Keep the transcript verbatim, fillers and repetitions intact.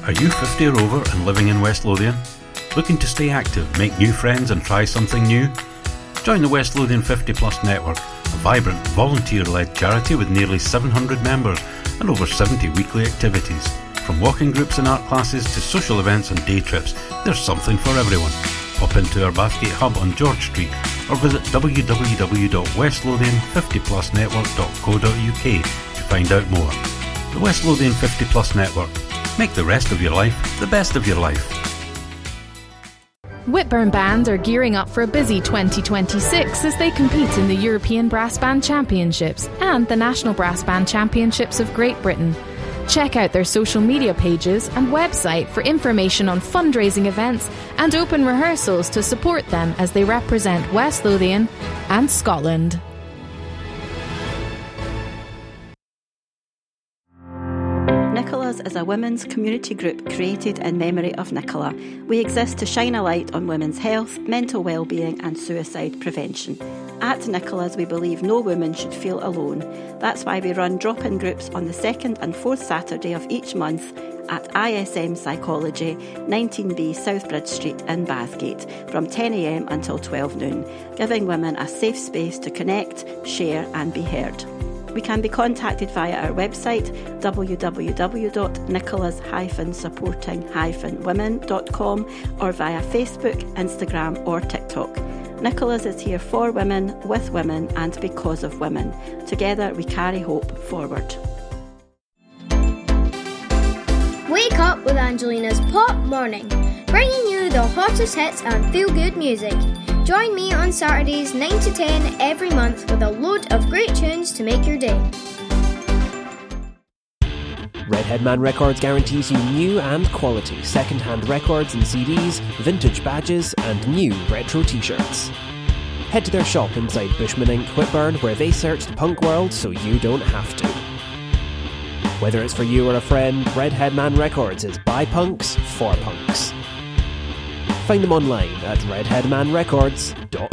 Are you fifty or over and living in West Lothian? Looking to stay active, make new friends and try something new? Join the West Lothian fifty plus network, a vibrant, volunteer-led charity with nearly seven hundred members and over seventy weekly activities. From walking groups and art classes to social events and day trips, there's something for everyone. Pop into our Bathgate hub on George Street or visit w w w dot west lothian fifty plus network dot co dot u k to find out more. The West Lothian fifty plus network. Make the rest of your life the best of your life. Whitburn Band are gearing up for a busy twenty twenty-six as they compete in the European Brass Band Championships and the National Brass Band Championships of Great Britain. Check out their social media pages and website for information on fundraising events and open rehearsals to support them as they represent West Lothian and Scotland. Nicolas is a women's community group created in memory of Nicola. We exist to shine a light on women's health, mental well-being and suicide prevention. At Nicolas, we believe no woman should feel alone. That's why we run drop-in groups on the second and fourth Saturday of each month at I S M Psychology, nineteen B South Bridge Street in Bathgate, from ten a m until twelve noon, giving women a safe space to connect, share and be heard. We can be contacted via our website w w w dot nicolas dash supporting dash women dot com or via Facebook, Instagram or TikTok. Nicolas is here for women, with women and because of women. Together we carry hope forward. Wake up with Angelina's Pop Morning, bringing you the hottest hits and feel-good music. Join me on Saturdays nine to ten every month with a load of great tunes to make your day. Redhead Man Records guarantees you new and quality second-hand records and C Ds, vintage badges and new retro t-shirts. Head to their shop inside Bushman Incorporated. Whitburn where they search the punk world so you don't have to. Whether it's for you or a friend, Redhead Man Records is by punks for punks. Find them online at redhead man records dot